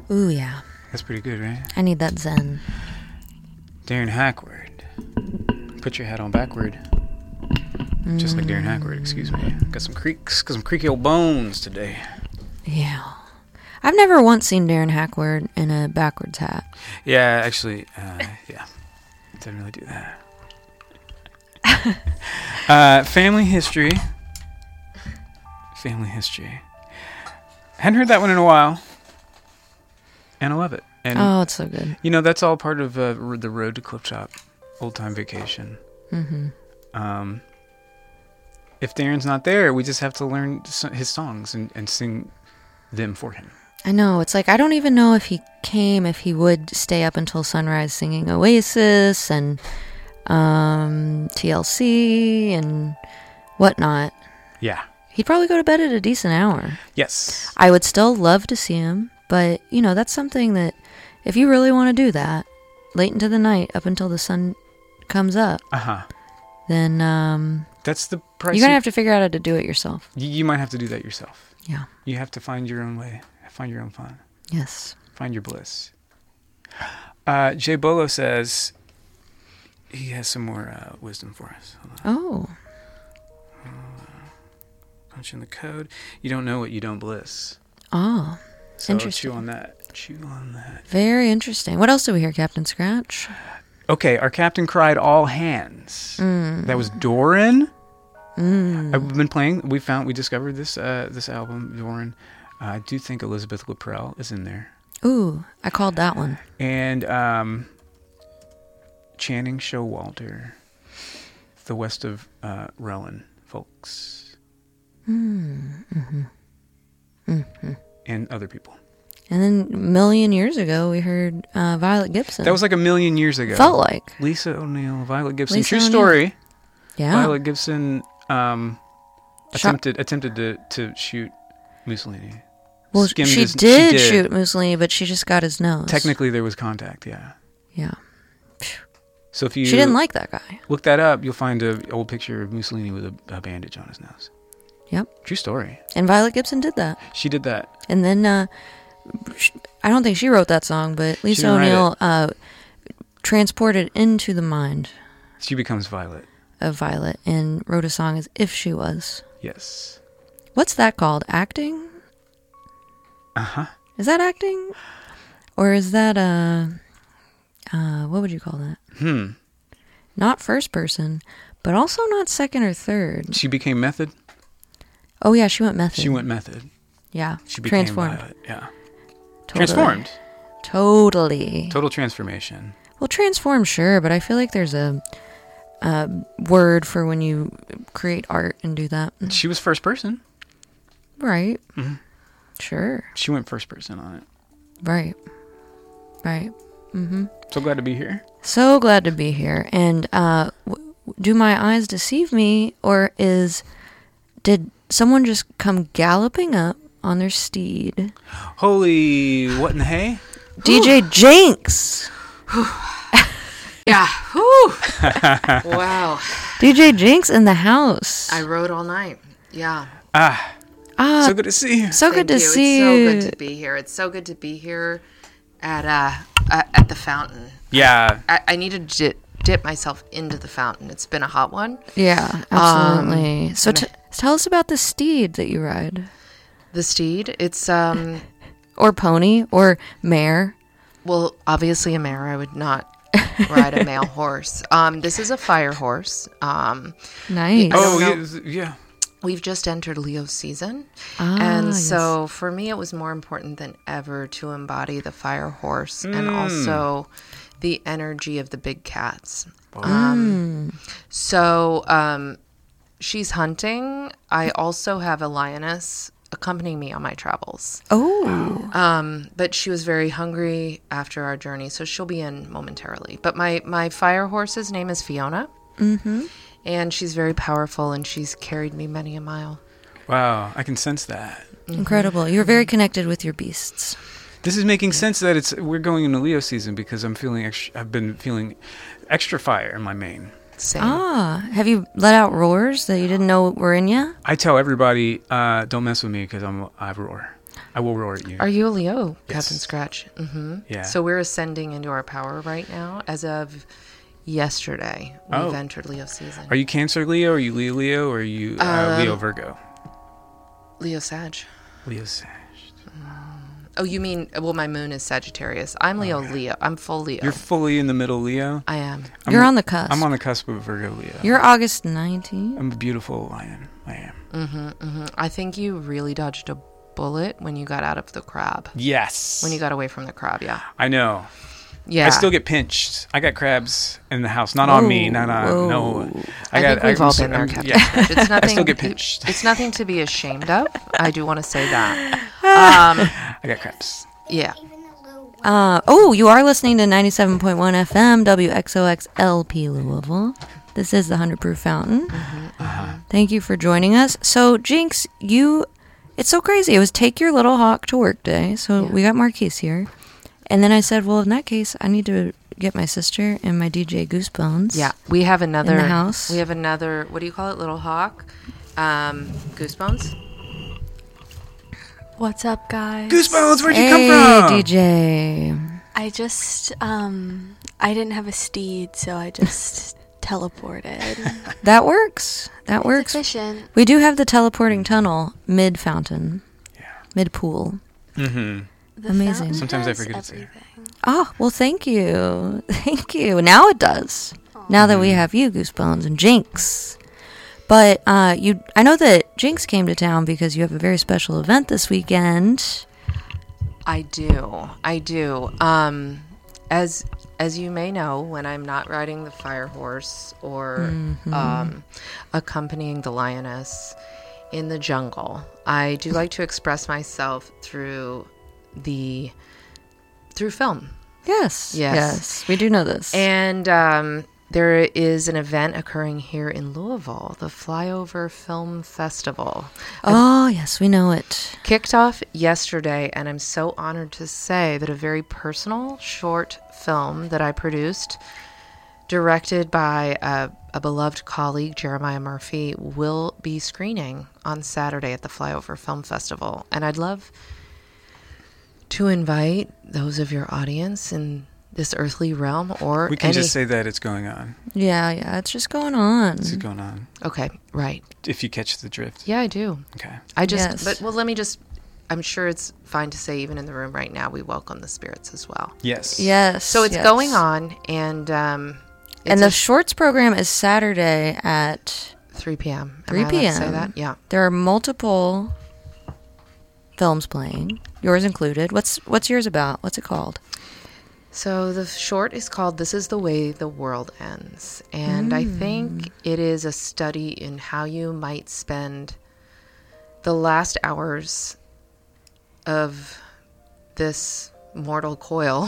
Ooh, yeah. That's pretty good, right? I need that zen. Darren Hackward. Put your hat on backward. Just like Darren Hackward, excuse me. Got some creaky old bones today. Yeah. I've never once seen Darren Hackward in a backwards hat. Yeah, actually, yeah. Didn't really do that. Family history. Family history. Hadn't heard that one in a while. And I love it. And Oh, it's so good. you know, that's all part of the Road to Cliff Top Old Time Vacation. Mm-hmm. If Darren's not there, we just have to learn his songs and sing them for him. I know. It's like, I don't even know if he would stay up until sunrise singing Oasis and TLC and whatnot. Yeah. He'd probably go to bed at a decent hour. Yes. I would still love to see him, but, you know, that's something that if you really want to do that, late into the night up until the sun comes up, then that's the price. you're going to have to figure out how to do it yourself. You might have to do that yourself. Yeah. You have to find your own way. Find your own fun. Yes. Find your bliss. Jay Bolo says he has some more wisdom for us. Oh. Punch in the code. You don't know what you don't bliss. Oh. So Interesting. chew on that. Chew on that. Very interesting. What else do we hear, Captain Scratch? Okay, our captain cried all hands. That was Doran. I've been playing. We discovered this album, Doran. I do think Elizabeth Laprelle is in there. Ooh, I called that one. And Channing Showalter, the West of Relin folks. And other people. And then a million years ago, we heard Violet Gibson. That was like a million years ago. Felt like. Lisa O'Neill, Violet Gibson. Lisa True O'Neill. story. Yeah. Violet Gibson attempted to shoot Mussolini. Well, Skimmed she his- did shoot Mussolini, but she just got his nose. Technically, there was contact, yeah. Yeah. So if you She didn't like that guy. look that up, you'll find an old picture of Mussolini with a bandage on his nose. Yep. True story. And Violet Gibson did that. She did that. And then, I don't think she wrote that song, but Lisa didn't write O'Neill transported into the mind She becomes Violet. of Violet and wrote a song as if she was. Yes. What's that called? Acting? Uh-huh. Is that acting? Or is that, what would you call that? Not first person, but also not second or third. She became Method. Oh, yeah, she went method. She went Method. Yeah. She became Transformed. Violet. Yeah. Totally. Transformed. Totally. Total transformation. Well, transform, sure, but I feel like there's a word for when you create art and do that. She was first person. Right. Sure. She went first person on it. Right. Right. So glad to be here. So glad to be here. And do my eyes deceive me, or did someone just come galloping up on their steed? Holy, what in the hay? DJ Jinx! Yeah. Whew. Wow. DJ Jinx in the house. I rode all night. Yeah. So good to see you. So good to Thank you. see It's you. so good to be here. It's so good to be here at the fountain. Yeah. I need to dip myself into the fountain. It's been a hot one. Yeah, absolutely. So tell us about the steed that you ride. The steed, it's Or pony, or mare. well, obviously a mare. I would not ride a male horse. This is a fire horse. Nice. Oh, know. yeah. We've just entered Leo season. And yes. so for me, it was more important than ever to embody the fire horse and also the energy of the big cats. So she's hunting. I also have a lioness accompanying me on my travels. Oh. But she was very hungry after our journey, so she'll be in momentarily. But my fire horse's name is Fiona. Mm-hmm. And she's very powerful, and she's carried me many a mile. Wow, I can sense that. Incredible. You're very connected with your beasts. This is making sense that we're going into Leo season because I've been feeling extra fire in my mane. Same. Have you let out roars that you didn't know were in you? I tell everybody, don't mess with me because I roar. I will roar at you. Are you a Leo, Yes. Captain Scratch? Mm-hmm. Yeah. So we're ascending into our power right now. As of yesterday, we've entered Leo season. Are you Cancer Leo? Are you Leo? Or are you Leo Virgo? Leo Sag. Leo Sag. Oh, you mean, well, my moon is Sagittarius. I'm Leo. I'm full Leo. You're fully in the middle, Leo. I am. You're on the cusp. I'm on the cusp of Virgo, Leo. You're August 19th. I'm a beautiful lion. I am. I think you really dodged a bullet when you got out of the crab. Yes. When you got away from the crab, yeah. I know. Yeah. I still get pinched. I got crabs in the house. Not on me. Not on. No. I think we've all been there, Captain. Yeah. Scratch. It's nothing, I still get pinched. It's nothing to be ashamed of. I do want to say that. I got crabs. Yeah. You are listening to 97.1 FM, WXOX LP Louisville. This is the 100 Proof Fountain. Thank you for joining us. So, Jinx, it's so crazy. It was take your little hawk to work day. So, we got Marquise here. And then I said, well, in that case, I need to get my sister and my DJ Goosebones. Yeah. We have another. In the house. We have another, what do you call it? Little hawk? Goosebones? What's up, guys? Goosebones, where'd you Hey, come from? DJ. I just, I didn't have a steed, so I just teleported. That works. That works. Efficient. We do have the teleporting tunnel mid-fountain. Yeah. Mid-pool. Mm-hmm. The Amazing. fountain Sometimes I has forget it's there. everything. Oh, well, thank you. Thank you. Now it does. Now that we have you, Goosebones, and Jinx. But I know that Jinx came to town because you have a very special event this weekend. I do. As you may know, when I'm not riding the fire horse or accompanying the lioness in the jungle, I do like to express myself through film. Yes. We do know this. And there is an event occurring here in Louisville, the Flyover Film Festival. Oh, yes, we know it. Kicked off yesterday, and I'm so honored to say that a very personal short film that I produced, directed by a beloved colleague, Jeremiah Murphy, will be screening on Saturday at the Flyover Film Festival. And I'd love to invite those of your audience in this earthly realm, or We can just say that it's going on. Yeah, it's just going on. It's going on. Okay, right. If you catch the drift. Yeah, I do. Okay. Let me just, I'm sure it's fine to say, even in the room right now, we welcome the spirits as well. Yes. Yes. So it's going on, and the shorts program is Saturday at 3 p.m. 3 Am I allowed to p.m. say that? Yeah. There are multiple films playing, yours included. What's yours about? What's it called? So the short is called This Is the Way the World Ends. And I think it is a study in how you might spend the last hours of this mortal coil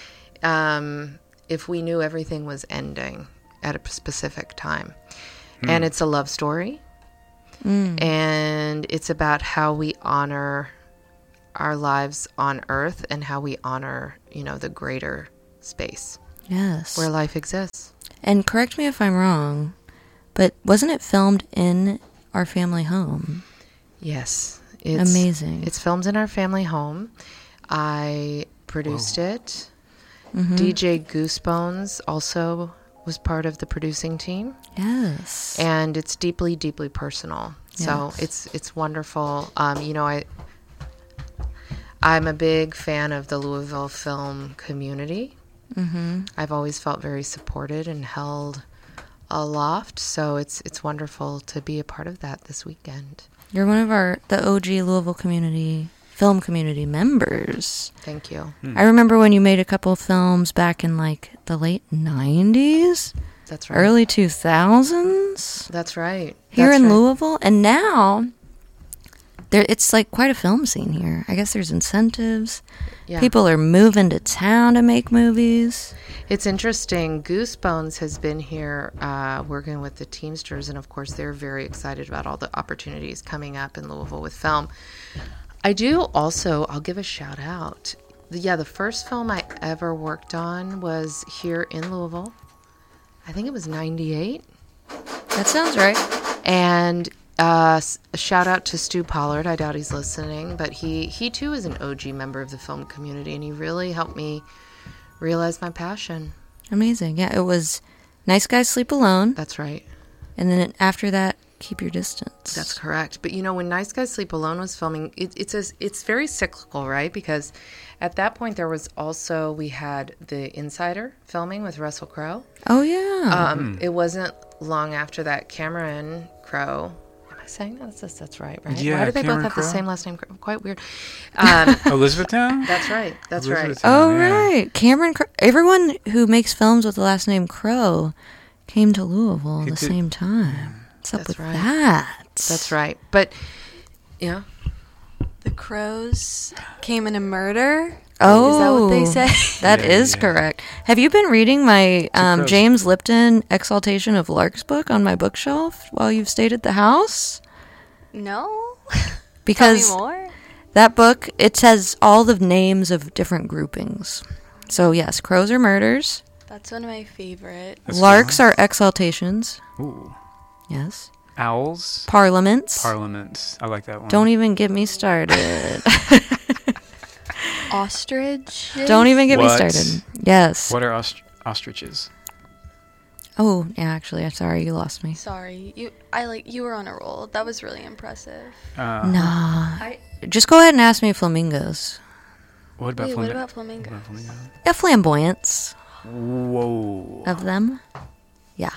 if we knew everything was ending at a specific time. And it's a love story. And it's about how we honor our lives on Earth and how we honor, the greater space Yes. where life exists. And correct me if I'm wrong, but wasn't it filmed in our family home? Yes. Amazing. It's filmed in our family home. I produced it. DJ Goosebones also was part of the producing team. Yes. And it's deeply, deeply personal. So it's wonderful. I'm a big fan of the Louisville film community. I've always felt very supported and held aloft. So it's wonderful to be a part of that this weekend. You're one of the OG Louisville film community members. Thank you. I remember when you made a couple films back in like the late 90s, That's right. early 2000s. That's right. Here That's in right. Louisville, and now it's like quite a film scene here. I guess there's incentives. Yeah. People are moving to town to make movies. It's interesting. Goosebones has been here working with the Teamsters, and of course, they're very excited about all the opportunities coming up in Louisville with film. I do also, I'll give a shout out. The first film I ever worked on was here in Louisville. I think it was 98. That sounds right. And A shout out to Stu Pollard. I doubt he's listening, but he too is an OG member of the film community, and he really helped me realize my passion. Amazing. Yeah, it was Nice Guys Sleep Alone. That's right. And then after that, Keep Your Distance. That's correct. But when Nice Guys Sleep Alone was filming, it's very cyclical, right? Because at that point we had The Insider filming with Russell Crowe. Oh, yeah. It wasn't long after that Cameron Crowe. Am I saying that? That's right? Yeah, Why do they Cameron both have Crowe? the same last name? Quite weird. Elizabethtown? That's right. That's right. Elizabethtown, Oh, yeah. right. Cameron Crowe. Everyone who makes films with the last name Crowe came to Louisville at the did- same time. What's up That's with right. that? That's right. But yeah, The Crows came in a murder. Oh, Is that what they say? That Yeah, is yeah. correct. Have you been reading my Crows. James Lipton Exaltation of Lark's book on my bookshelf while you've stayed at the house? No. Because Tell me more. that book, it says all the names of different groupings. So yes, crows are murders. That's one of my favorite. That's Larks are exaltations. Ooh. Yes. Owls. Parliaments. Parliaments. I like that one. Don't even get me started. Ostrich. Don't even get me What? started. Yes. What are ostriches? Oh, yeah, actually, I'm sorry, you lost me. Sorry, you were on a roll. That was really impressive. Nah. Just go ahead and ask me flamingos. What about Wait, what flamingo? about flamingos? A flamboyance Whoa. of them. Yeah.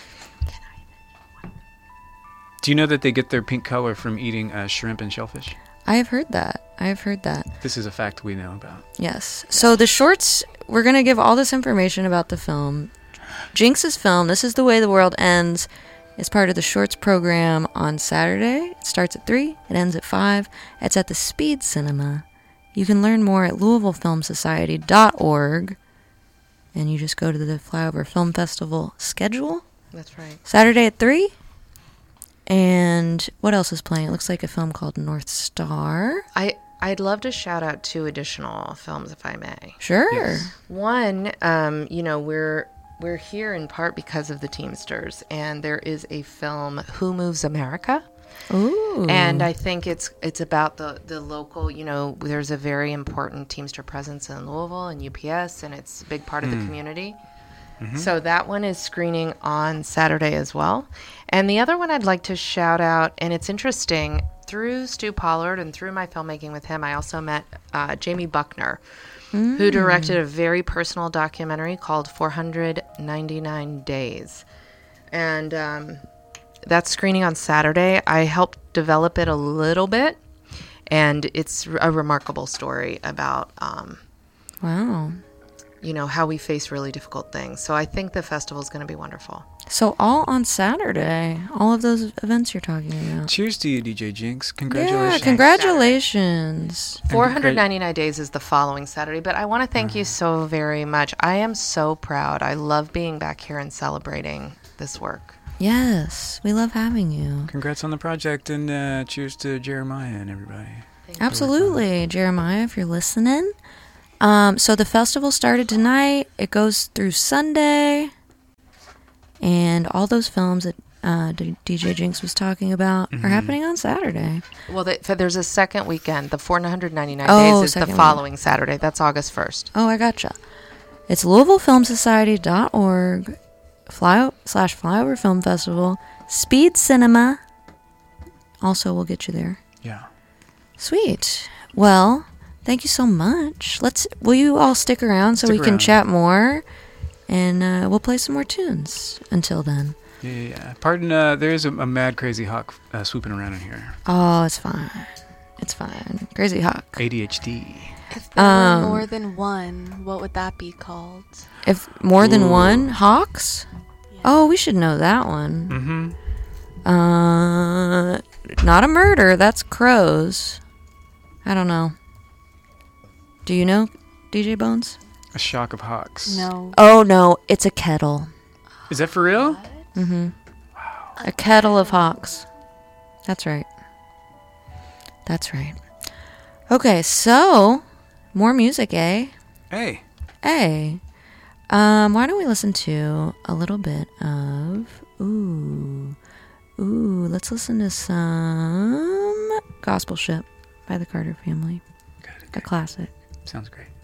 Do you know that they get their pink color from eating shrimp and shellfish? I have heard that. This is a fact we know about. Yes. So the shorts, we're going to give all this information about the film. Jinx's film, This Is the Way the World Ends, is part of the shorts program on Saturday. It starts at 3. It ends at 5. It's at the Speed Cinema. You can learn more at LouisvilleFilmSociety.org. And you just go to the Flyover Film Festival schedule. that's right. Saturday at 3. And what else is playing? It looks like a film called North Star. I'd love to shout out 2 additional films, if I may. Sure. Yes. One, we're here in part because of the Teamsters, and there is a film, Who Moves America? Ooh. And I think it's about the local, there's a very important Teamster presence in Louisville and UPS, and it's a big part of the community. So that one is screening on Saturday as well. And the other one I'd like to shout out, and it's interesting, through Stu Pollard and through my filmmaking with him, I also met Jamie Buckner, who directed a very personal documentary called 499 Days. And that's screening on Saturday. I helped develop it a little bit, and it's a remarkable story about Wow. how we face really difficult things. So I think the festival is going to be wonderful. So all on Saturday, all of those events you're talking about. Cheers to you, DJ Jinx. Congratulations. Yeah, congratulations. 499 Days is the following Saturday, but I want to thank you so very much. I am so proud. I love being back here and celebrating this work. Yes, we love having you. Congrats on the project, and cheers to Jeremiah and everybody. Absolutely, Jeremiah, if you're listening. So the festival started tonight. It goes through Sunday. And all those films that DJ Jinx was talking about are happening on Saturday. Well, there's a second weekend. The 499 Oh, Days is the second following Saturday. That's August 1st. Oh, I gotcha. It's LouisvilleFilmSociety.org /Flyover Film Festival. Speed Cinema. Also, we'll get you there. Yeah. Sweet. Well, thank you so much. Will you all stick around so Stick we can around. chat more? And we'll play some more tunes until then. Yeah. Pardon, there is a mad crazy hawk swooping around in here. Oh, it's fine. It's fine. Crazy Hawk. ADHD. If there were more than one, what would that be called? If more than Ooh. one, Hawks? Yeah. Oh, we should know that one. Mm-hmm. Not a murder. That's crows. I don't know. Do you know, DJ Bones? A shock of hawks. No. Oh, no. It's a kettle. Is that for real? Mm-hmm. A kettle of hawks. That's right. That's right. Okay, so more music, eh? Hey. Hey. Why don't we listen to a little bit of Ooh, let's listen to some Gospel Ship by the Carter Family. Good. A classic. Sounds great.